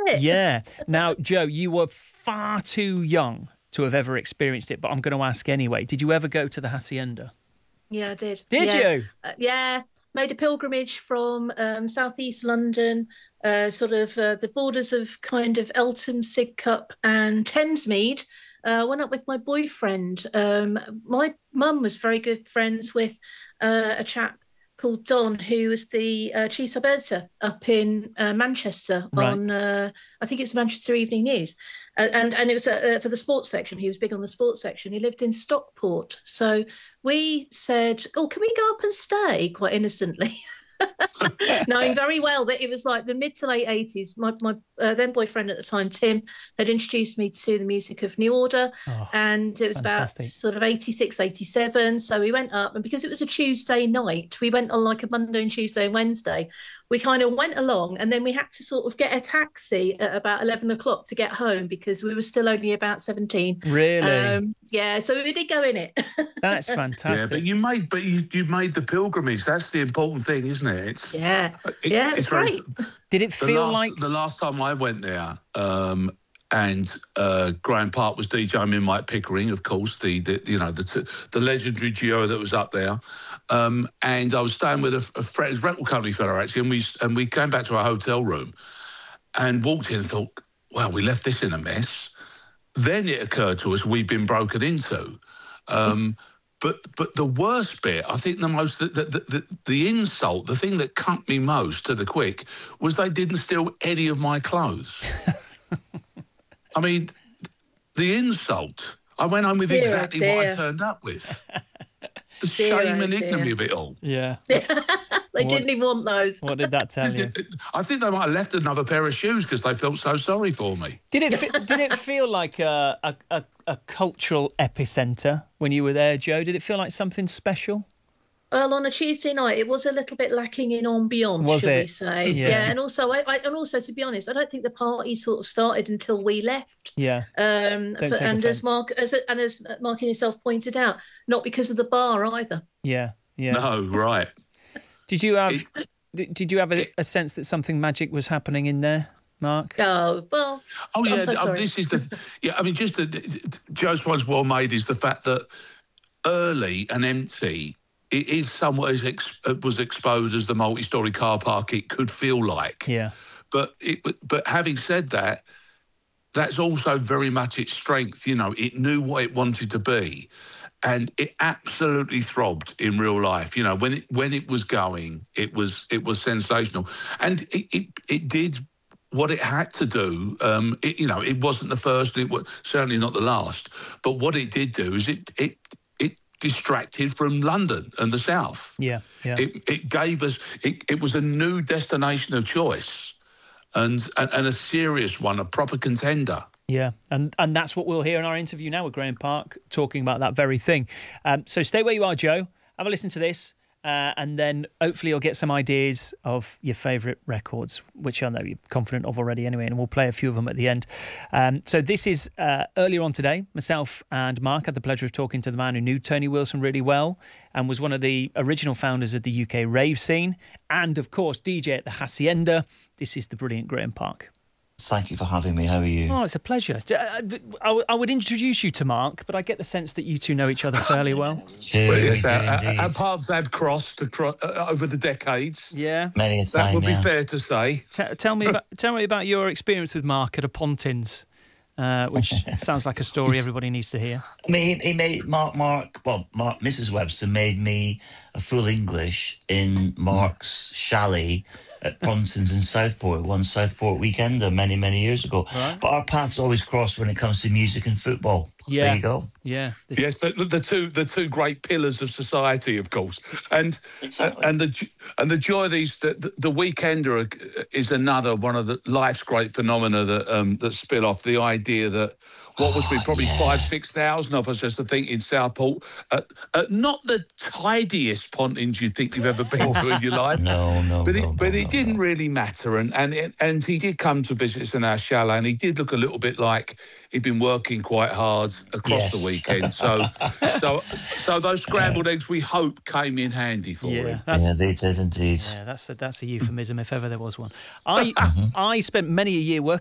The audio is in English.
it? Yeah. Now, Joe, you were far too young to have ever experienced it, but I'm going to ask anyway. Did you ever go to the Hacienda? Yeah, I did. Did you? Yeah. Made a pilgrimage from southeast London, the borders of kind of Eltham, Sidcup and Thamesmead. Went up with my boyfriend. My mum was very good friends with a chap called Don, who was the chief sub-editor up in Manchester on, I think it's the Manchester Evening News. And it was for the sports section. He was big on the sports section. He lived in Stockport. So we said, oh, can we go up and stay? Quite innocently. Knowing very well that it was like the mid to late 80s. My then boyfriend at the time, Tim, had introduced me to the music of New Order. And it was fantastic. about sort of 86, 87. So we went up, and because it was a Tuesday night, we went on like a Monday and Tuesday and Wednesday. We kind of went along, and then we had to sort of get a taxi at about 11 o'clock to get home because we were still only about 17. Really? Yeah, so we did go in it. That's fantastic. Yeah, but you made the pilgrimage. That's the important thing, isn't it? It's great. Did it feel like the last time I went there? And Graham Park was DJing Mike Pickering, of course, the legendary duo that was up there. And I was staying with a friend, his rental company fellow actually, and we came back to our hotel room and walked in and thought, well, we left this in a mess. Then it occurred to us we'd been broken into. But the worst bit, I think the insult, the thing that cut me most to the quick was they didn't steal any of my clothes. I mean, the insult. I went home with exactly what I turned up with. The shame and ignominy of it all. Yeah. They didn't even want those. What did that tell you? I think they might have left another pair of shoes because they felt so sorry for me. Did it feel like a cultural epicentre when you were there, Joe? Did it feel like something special? Well, on a Tuesday night, it was a little bit lacking in ambiance, shall we say? Yeah. And also, to be honest, I don't think the party sort of started until we left. Yeah. As Mark and yourself pointed out, not because of the bar either. Yeah. Yeah. No, right. Did you have a sense that something magic was happening in there, Mark? Oh well. Oh yeah. I'm so sorry. This is I mean, Joe's point's well made. Is the fact that early and empty. It is somewhat was exposed as the multi-storey car park it could feel like. Yeah. But having said that, that's also very much its strength. You know, it knew what it wanted to be, and it absolutely throbbed in real life. You know, when it was going, it was sensational, and it did what it had to do. It wasn't the first, it was certainly not the last. But what it did do is it distracted from London and the South. Yeah. It gave us. It was a new destination of choice, and a serious one, a proper contender. Yeah, and that's what we'll hear in our interview now with Graham Park, talking about that very thing. So stay where you are, Joe. Have a listen to this, and then hopefully you'll get some ideas of your favourite records, which I know you're confident of already anyway, and we'll play a few of them at the end. So this is earlier on today. Myself and Mark had the pleasure of talking to the man who knew Tony Wilson really well and was one of the original founders of the UK rave scene and, of course, DJ at the Hacienda. This is the brilliant Graham Park. Thank you for having me. How are you? Oh, it's a pleasure. I would introduce you to Mark, but I get the sense that you two know each other fairly well. Our paths have crossed over the decades. Yeah, many a time. That would be fair to say. Tell me about your experience with Mark at a Pontins, which sounds like a story everybody needs to hear. I mean, he made Mrs. Webster made me a full English in Mark's chalet at Pontins in Southport, one Southport weekender many, many years ago. Right. But our paths always cross when it comes to music and football. Yeah. There you go. Yeah. Yes, the two great pillars of society, of course, and exactly. and the joy of these. The weekender is another one of the life's great phenomena that spill off the idea that what was probably 5,000-6,000 of us, just to think, in Southport, not the tidiest Pontins you think you've ever been to in your life. No. But it didn't really matter, and he did come to visit us in our chalet, and he did look a little bit like he'd been working quite hard across the weekend. So those scrambled eggs, we hope, came in handy for him. Yeah, they did indeed. Yeah, that's a euphemism if ever there was one. I spent many a year working